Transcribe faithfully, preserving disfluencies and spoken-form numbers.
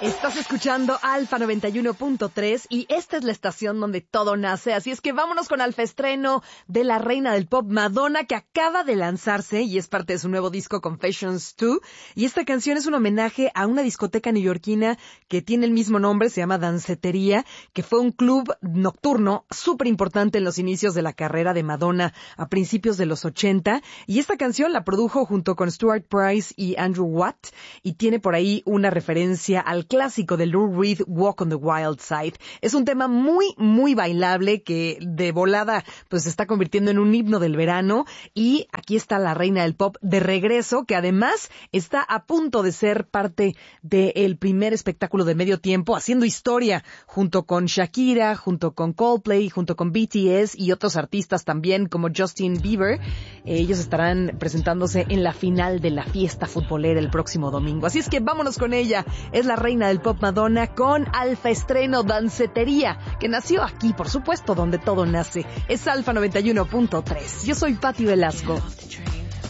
Estás escuchando Alfa noventa y uno punto tres y esta es la estación donde todo nace, así es que vámonos con Alfa estreno de la reina del pop Madonna, que acaba de lanzarse y es parte de su nuevo disco Confessions dos, y esta canción es un homenaje a una discoteca neoyorquina que tiene el mismo nombre, se llama Dancetería, que fue un club nocturno súper importante en los inicios de la carrera de Madonna a principios de los ochenta, y esta canción la produjo junto con Stuart Price y Andrew Watt, y tiene por ahí una referencia al clásico de Lou Reed, Walk on the Wild Side. Es un tema muy, muy bailable que de volada pues se está convirtiendo en un himno del verano, y aquí está la reina del pop de regreso, que además está a punto de ser parte del primer espectáculo de medio tiempo, haciendo historia junto con Shakira, junto con Coldplay, junto con B T S y otros artistas también como Justin Bieber. Ellos estarán presentándose en la final de la fiesta futbolera el próximo domingo. Así es que vámonos con ella. Es la reina del pop Madonna con Alfa estreno Dancetería, que nació aquí, por supuesto, donde todo nace. Es Alfa noventa y uno punto tres. Yo soy Patti Velasco.